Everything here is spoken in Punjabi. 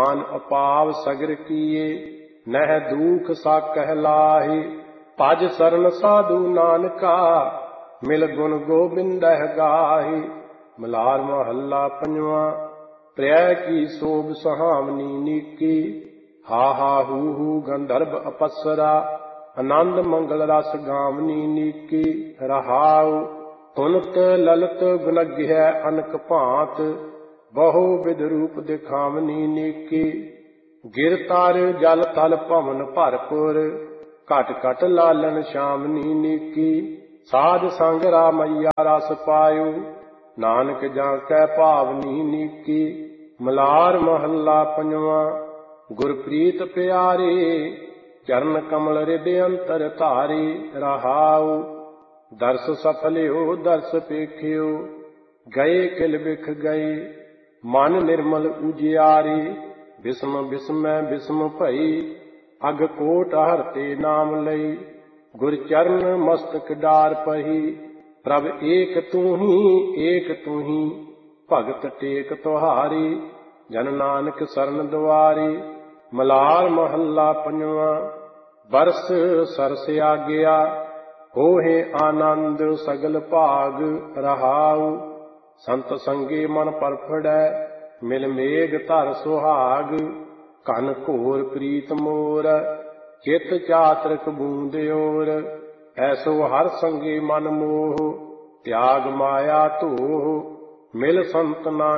ਦਾਨ ਅਪਾਵ ਸਗਰ ਕੀਏ, ਨਹਿ ਦੂਖ ਸਾਕਹਿ ਲਾਹੇ। ਭਜ ਸਰਨ ਸਾਧੂ ਨਾਨਕਾ, ਮਿਲ ਗੁਣ ਗੋਬਿੰਦਹਿ ਗਾਹੇ। ਮਲਾਰ ਮਹੱਲਾ ਪੰਜਵਾਂ। ਪ੍ਰਿਆ ਕੀ ਸੋਭ ਸੁਹਾਵਨੀ ਨੀਕੀ, ਹਾ ਹਾ ਹੂ ਹੂ ਗੰਧਰਵ ਅਪਸਰਾ। ਆਨੰਦ ਮੰਗਲ ਰਸ ਗਾਵਨੀ ਨੀਕੀ, ਰਹਾਉ ਤੁਨਤ ਲਲਤ ਗੁਣਗਿਆ ਅਨਕ ਭਾਂਤ। ਬਹੁ ਵਿਧ ਰੂਪ ਦਿਖਾਵਨੀ ਨੀਕੀ, ਗਿਰ ਤਾਰ ਜਲ ਤਲ ਭਵਨ ਭਰਪੁਰ। ਘਟ ਘਟ ਲਾਲਨ ਸ਼ਾਮਨੀ ਨੀਕੀ, ਸਾਧ ਸੰਗ ਰਾਮਈਆ ਰਸ ਪਾਇਓ। ਨਾਨਕ ਜਾਂ ਕੈ ਭਾਵਨੀ ਨੀਕੀ। ਮਲਾਰ ਮਹੱਲਾ ਪੰਜਵਾਂ। ਗੁਰਪ੍ਰੀਤ ਪਿਆਰੇ, ਚਰਨ ਕਮਲ ਰਿਦ ਅੰਤਰ ਧਾਰੇ। ਰਹਾਉ ਦਰਸ ਸਫਲਿਓ ਦਰਸ ਪੇਖਿਓ, ਗਏ ਕਿਲ ਬਿਖ ਗਏ। ਮਨ ਨਿਰਮਲ ਉਜਿਆਰੇ, ਬਿਸਮ ਬਿਸਮੈ ਬਿਸਮ ਭਈ। ਅਗ ਕੋਟ ਹਰਤੇ ਨਾਮ ਲਈ, ਗੁਰ ਚਰਨ ਮਸਤਕ ਡਾਰ ਪਹੀ। ਪ੍ਰਭ ਏਕ ਤੂੰ ਹੀ, ਭਗਤ ਟੇਕ ਤੁਹਾਰੀ। ਜਨ ਨਾਨਕ ਸਰਨ ਦੁਆਰੇ। ਮਲਾਰ ਮਹੱਲਾ ਪੰਜਵਾਂ। ਬਰਸ ਸਰਸ ਆਗਿਆ, ਹੋਹੇ ਆਨੰਦ ਸਗਲ ਭਾਗ। ਰਹਾਉ ਸੰਤ ਸੰਗੇ ਮਨ ਪਰਫੜੈ, ਮਿਲ ਮੇਘ ਧਰ ਸੁਹਾਗ। ਘਨ ਘੋਰ ਪ੍ਰੀਤ ਮੋਰ, ਚਿਤ ਚਾਤ੍ਰਿਕ ਬੂੰਦ ਓਰ। ਐਸੋ ਹਰ ਸੰਗੇ ਮਨ ਮੋਹ, ਤਿਆਗ ਮਾਇਆ ਧੋਹ। ਮਿਲ ਸੰਤ ਨਾ